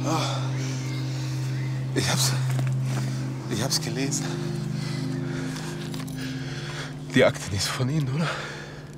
Ich hab's gelesen. Die Akte, die ist von Ihnen, oder?